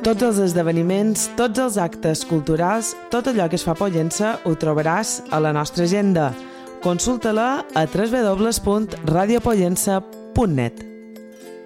Tots els esdeveniments, tots els actes culturals, tot allò que es fa a Pollença ho trobaràs a la nostra agenda. Consulta-la a www.radiopollença.net.